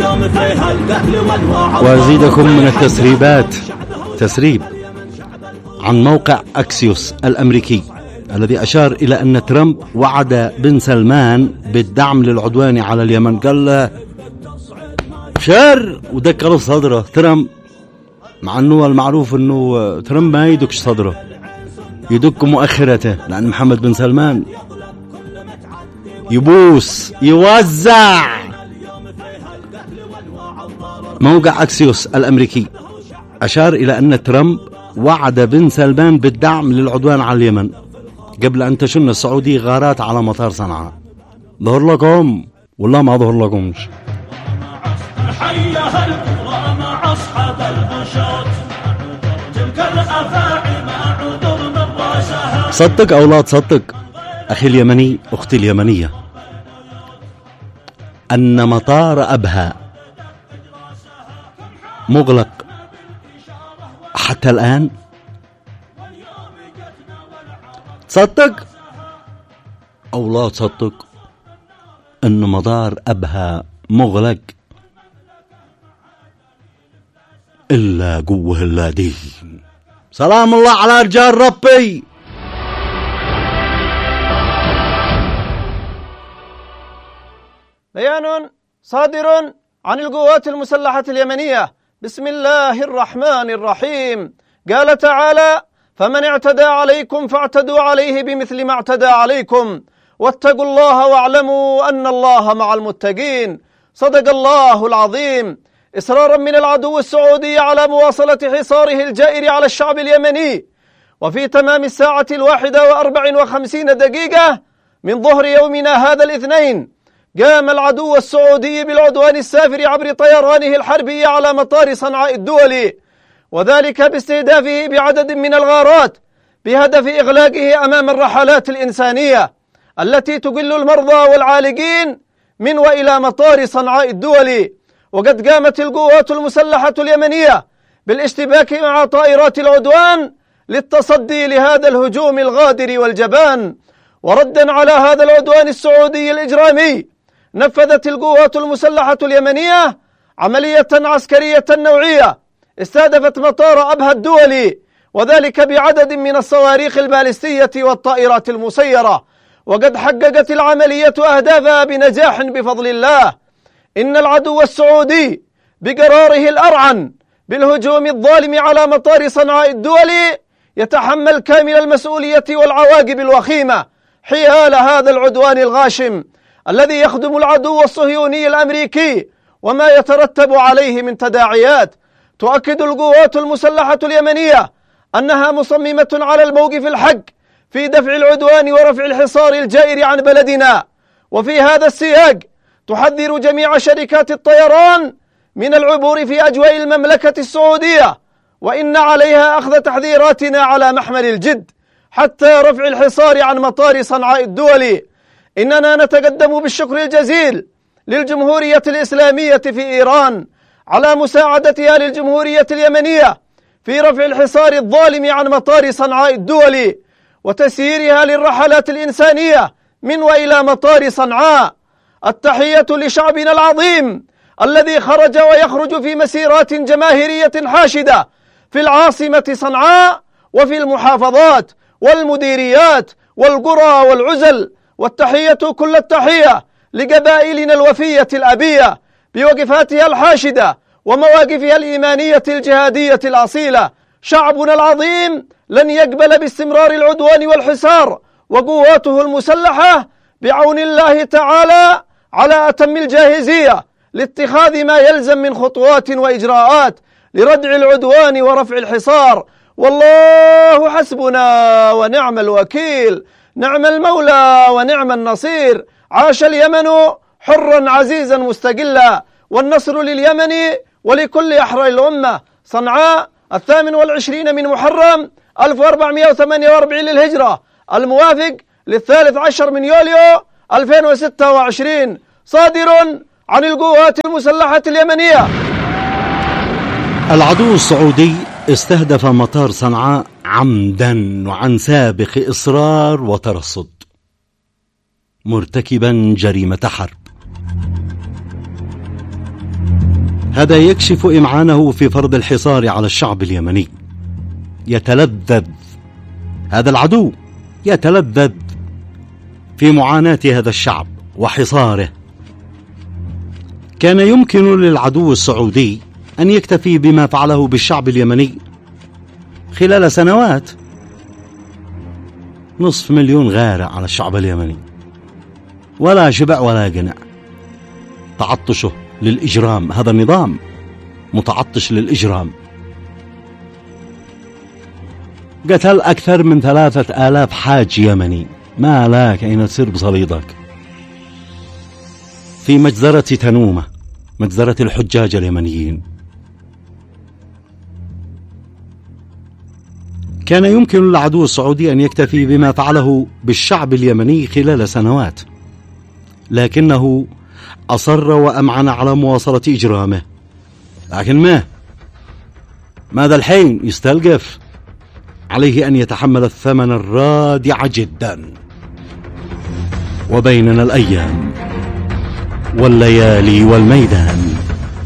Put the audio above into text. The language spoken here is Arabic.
وأزيدكم من التسريبات تسريب عن موقع أكسيوس الأمريكي الذي أشار إلى أن ترامب وعد بن سلمان بالدعم للعدوان على اليمن. قال له شر ودك له صدره ترامب، مع أنه المعروف أنه ترامب ما يدكش صدره، يدك مؤخرته، لأن محمد بن سلمان يبوس يوزع. موقع أكسيوس الأمريكي أشار إلى أن ترامب وعد بن سلمان بالدعم للعدوان على اليمن قبل أن تشن السعودية غارات على مطار صنعاء. ظهر لكم والله ما ظهر لكمش. حيها القرى مع أصحاب البشوت تلك الأفاعي ما عذر من راسها. صدق أو لا تصدق أخي اليمني أختي اليمنية أن مطار أبها مغلق حتى الآن. تصدق أو لا تصدق أن مطار أبها مغلق إلا قوه إلا دين. سلام الله على رجال ربي. بيان صادر عن القوات المسلحة اليمنية بسم الله الرحمن الرحيم. قال تعالى: فمن اعتدى عليكم فاعتدوا عليه بمثل ما اعتدى عليكم واتقوا الله واعلموا أن الله مع المتقين. صدق الله العظيم. إصرارا من العدو السعودي على مواصلة حصاره الجائر على الشعب اليمني، وفي تمام 1:54 من ظهر يومنا هذا الاثنين قام العدو السعودي بالعدوان السافر عبر طيرانه الحربي على مطار صنعاء الدولي، وذلك باستهدافه بعدد من الغارات بهدف إغلاقه أمام الرحلات الإنسانية التي تقل المرضى والعالقين من وإلى مطار صنعاء الدولي. وقد قامت القوات المسلحة اليمنية بالاشتباك مع طائرات العدوان للتصدي لهذا الهجوم الغادر والجبان. وردا على هذا العدوان السعودي الإجرامي نفذت القوات المسلحة اليمنية عملية عسكرية نوعية استهدفت مطار أبها الدولي، وذلك بعدد من الصواريخ البالستية والطائرات المسيرة. وقد حققت العملية أهدافها بنجاح بفضل الله. إن العدو السعودي بقراره الأرعن بالهجوم الظالم على مطار صنعاء الدولي يتحمل كامل المسؤولية والعواقب الوخيمة حيال هذا العدوان الغاشم الذي يخدم العدو الصهيوني الأمريكي وما يترتب عليه من تداعيات. تؤكد القوات المسلحة اليمنية أنها مصممة على الموقف الحق في دفع العدوان ورفع الحصار الجائر عن بلدنا. وفي هذا السياق تحذر جميع شركات الطيران من العبور في أجواء المملكة السعودية، وإن عليها أخذ تحذيراتنا على محمل الجد حتى رفع الحصار عن مطار صنعاء الدولي. إننا نتقدم بالشكر الجزيل للجمهورية الإسلامية في إيران على مساعدتها للجمهورية اليمنية في رفع الحصار الظالم عن مطار صنعاء الدولي وتسييرها للرحلات الإنسانية من وإلى مطار صنعاء. التحية لشعبنا العظيم الذي خرج ويخرج في مسيرات جماهيرية حاشدة في العاصمة صنعاء وفي المحافظات والمديريات والقرى والعزل. والتحية كل التحية لقبائلنا الوفية الأبية بوقفاتها الحاشدة ومواقفها الإيمانية الجهادية الأصيلة. شعبنا العظيم لن يقبل باستمرار العدوان والحصار، وقواته المسلحة بعون الله تعالى على أتم الجاهزية لاتخاذ ما يلزم من خطوات وإجراءات لردع العدوان ورفع الحصار. والله حسبنا ونعم الوكيل، نعم المولى ونعم النصير. عاش اليمن حرا عزيزا مستقلا، والنصر لليمن ولكل أحرار الأمة. صنعاء 28 من محرم 1448 للهجرة، الموافق 13 من يوليو 2026. صادر عن القوات المسلحة اليمنية. العدو السعودي استهدف مطار صنعاء عمدا وعن سابق إصرار وترصد، مرتكبا جريمة حرب. هذا يكشف إمعانه في فرض الحصار على الشعب اليمني. يتلذذ هذا العدو، يتلذذ في معاناة هذا الشعب وحصاره. كان يمكن للعدو السعودي أن يكتفي بما فعله بالشعب اليمني خلال سنوات. 500,000 غارة على الشعب اليمني، ولا شبع ولا قنع. تعطشه للإجرام، هذا النظام متعطش للإجرام. قتل أكثر من 3,000 حاج يمني. ما لاك أين تصير بصليدك؟ في مجزرة تنومة، مجزرة الحجاج اليمنيين. كان يمكن للعدو السعودي أن يكتفي بما فعله بالشعب اليمني خلال سنوات، لكنه أصر وأمعن على مواصلة إجرامه. لكن ماذا الحين؟ يستلقف، عليه أن يتحمل الثمن الرادع جدا. وبيننا الأيام والليالي والميدان.